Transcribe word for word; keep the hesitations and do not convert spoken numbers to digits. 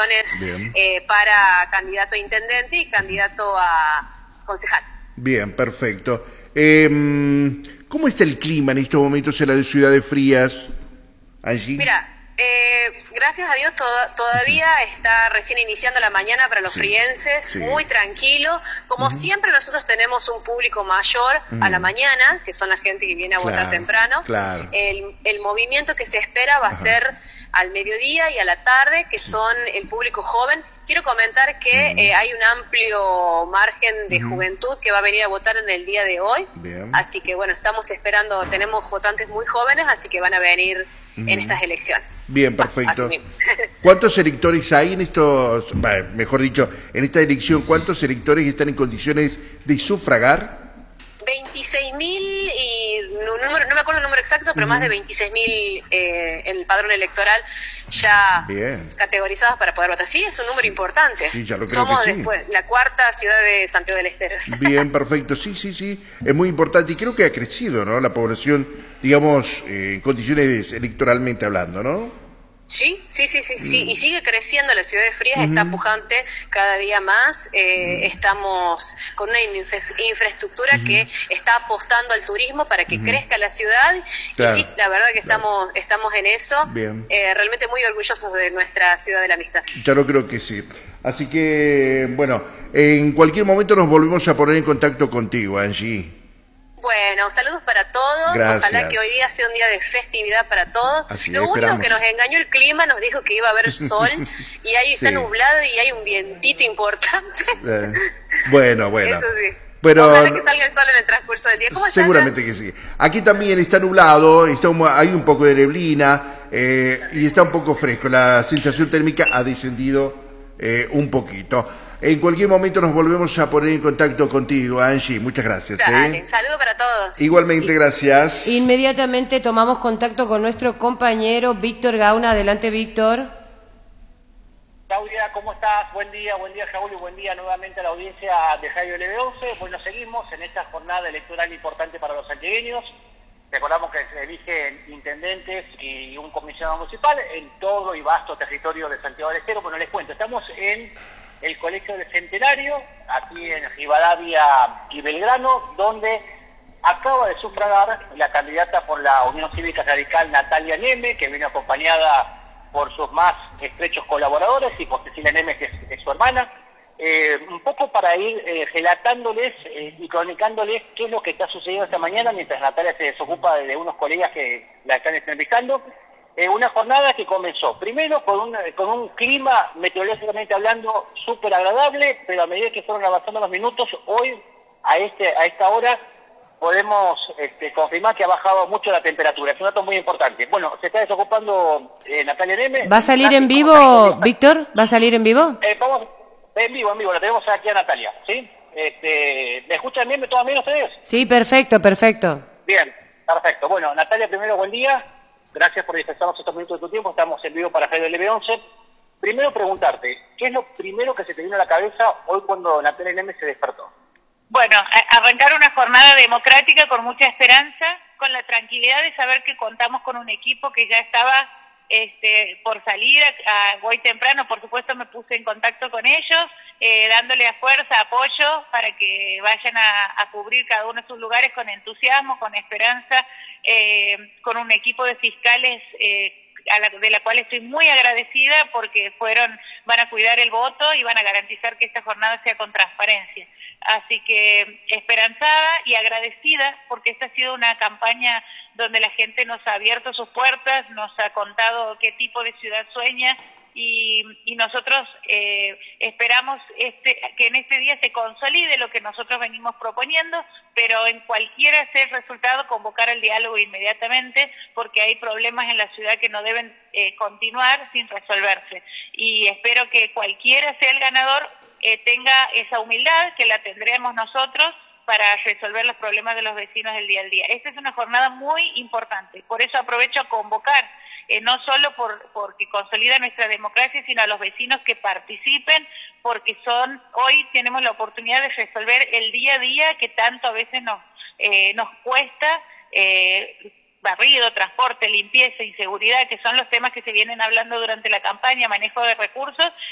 elecciones eh, para candidato a intendente y candidato a concejal. Bien, perfecto. Eh, ¿Cómo está el clima en estos momentos en la ciudad de Frías, allí? Mira, eh, gracias a Dios to todavía está recién iniciando la mañana para los sí, frienses, sí. muy tranquilo. Como uh-huh. siempre nosotros tenemos un público mayor uh-huh. a la mañana, que son la gente que viene a claro, votar temprano. Claro. El, el movimiento que se espera va uh-huh. a ser al mediodía y a la tarde, que son el público joven. Quiero comentar que uh-huh. eh, hay un amplio margen de uh-huh. juventud que va a venir a votar en el día de hoy. Bien. Así que bueno, estamos esperando, tenemos votantes muy jóvenes, así que van a venir uh-huh. en estas elecciones. Bien, perfecto. ¿Cuántos electores hay en estos, bueno, mejor dicho, en esta elección, cuántos electores están en condiciones de sufragar? veintiséis mil y no, no, no me acuerdo el número exacto, pero uh-huh. más de veintiséis mil eh, en el padrón electoral ya Bien. categorizados para poder votar. Sí, es un número importante. Sí, ya lo creo Somos que sí. después la cuarta ciudad de Santiago del Estero. Bien, perfecto. Sí, sí, sí. Es muy importante y creo que ha crecido, ¿no? La población, digamos, eh, en condiciones electoralmente hablando, ¿no? Sí, sí, sí, sí, sí, y sigue creciendo la ciudad de Frías, uh-huh. está pujante cada día más, eh, uh-huh. estamos con una infra infraestructura uh-huh. que está apostando al turismo para que uh-huh. crezca la ciudad, claro, y sí, la verdad que estamos claro. estamos en eso, eh, realmente muy orgullosos de nuestra ciudad de la amistad. Ya lo creo que sí, así que, bueno, en cualquier momento nos volvemos a poner en contacto contigo, Angie. Bueno, saludos para todos. Gracias. Ojalá que hoy día sea un día de festividad para todos. Así Lo único esperamos. que nos engañó el clima, nos dijo que iba a haber sol y ahí está sí. nublado y hay un vientito importante. Eh, bueno, bueno. Eso sí. Pero, ojalá que salga el sol en el transcurso del día. ¿Cómo estás? Seguramente que sí. Aquí también está nublado, está un, hay un poco de neblina eh, y está un poco fresco. La sensación térmica ha descendido eh, un poquito. En cualquier momento nos volvemos a poner en contacto contigo, Angie. Muchas gracias. Dale, ¿eh? Un saludo para todos. Igualmente, gracias. Inmediatamente tomamos contacto con nuestro compañero Víctor Gauna. Adelante, Víctor. Claudia, ¿cómo estás? Buen día, buen día, Raúl, y buen día nuevamente a la audiencia de Radio L B once. Bueno, seguimos en esta jornada electoral importante para los santiagueños. Recordamos que se eligen intendentes y un comisionado municipal en todo y vasto territorio de Santiago del Estero. Bueno, les cuento, estamos en el Colegio de Centenario, aquí en Rivadavia y Belgrano, donde acaba de sufragar la candidata por la Unión Cívica Radical, Natalia Neme, que vino acompañada por sus más estrechos colaboradores y por Cecilia Neme, que es, es su hermana, eh, un poco para ir eh, relatándoles eh, y cronicándoles qué es lo que está sucediendo esta mañana, mientras Natalia se desocupa de unos colegas que la están entrevistando. Eh, una jornada que comenzó primero con un, con un clima meteorológicamente hablando súper agradable, pero a medida que fueron avanzando los minutos, hoy a este a esta hora podemos este, confirmar que ha bajado mucho la temperatura. Es un dato muy importante. Bueno, se está desocupando eh, Natalia Neme. ¿Va a salir en vivo, Víctor? ¿Va a salir en vivo? Eh, vamos, en vivo, en vivo, la tenemos aquí a Natalia, ¿sí? Este, ¿me escuchan bien? ¿Me toman bien ustedes? Sí, perfecto, perfecto. Bien, perfecto. Bueno, Natalia, primero, buen día. Gracias por dispensarnos estos minutos de tu tiempo. Estamos en vivo para Radio L B once. Primero preguntarte, ¿qué es lo primero que se te vino a la cabeza hoy cuando Natalia Neme se despertó? Bueno, arrancar una jornada democrática con mucha esperanza, con la tranquilidad de saber que contamos con un equipo que ya estaba este, por salir a, a hoy temprano. Por supuesto me puse en contacto con ellos, eh, dándole fuerza, apoyo, para que vayan a, a cubrir cada uno de sus lugares con entusiasmo, con esperanza, eh, con un equipo de fiscales eh, a la, de la cual estoy muy agradecida, porque fueron, van a cuidar el voto y van a garantizar que esta jornada sea con transparencia. Así que esperanzada y agradecida, porque esta ha sido una campaña donde la gente nos ha abierto sus puertas, nos ha contado qué tipo de ciudad sueña, y, y nosotros eh, esperamos este, que en este día se consolide lo que nosotros venimos proponiendo, pero en cualquiera sea el resultado, convocar al diálogo inmediatamente, porque hay problemas en la ciudad que no deben eh, continuar sin resolverse. Y espero que cualquiera sea el ganador, eh, tenga esa humildad, que la tendremos nosotros, para resolver los problemas de los vecinos del día al día. Esta es una jornada muy importante, por eso aprovecho a convocar, eh, no solo por porque consolida nuestra democracia, sino a los vecinos que participen, porque son hoy tenemos la oportunidad de resolver el día a día que tanto a veces nos, eh, nos cuesta, eh, barrido, transporte, limpieza, inseguridad, que son los temas que se vienen hablando durante la campaña, manejo de recursos.